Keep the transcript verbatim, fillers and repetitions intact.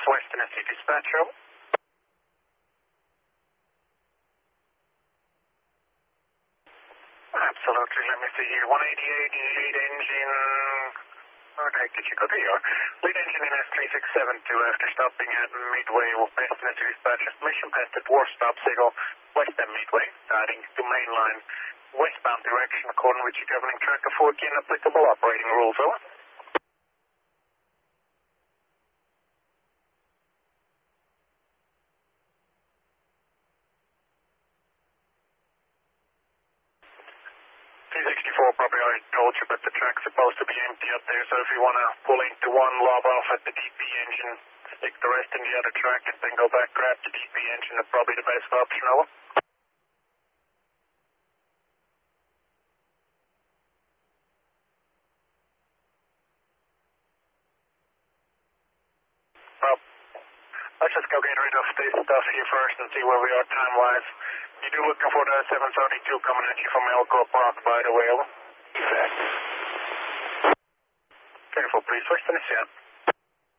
West Tennessee dispatch, over. Absolutely, let me see here. one eighty-eight, lead engine. Where the heck did you go? There you are. Lead engine in S three six seven two after stopping at Midway with West Tennessee dispatch. Mission past at War Stop Signal, west and Midway, starting to mainline westbound direction according with your governing track of fourteen applicable operating rules, over. three sixty-four, probably already told you, but the track's supposed to be empty up there, so if you want to pull into one, lob off at the D P engine, stick the rest in the other track, and then go back, grab the D P engine, that's probably the best option, over. Well, let's just go get rid of this stuff here first and see where we are time-wise. You do looking for the seven thirty-two coming at you from Elko Park, by the way, over. Exact. Careful, please. West Tennessee.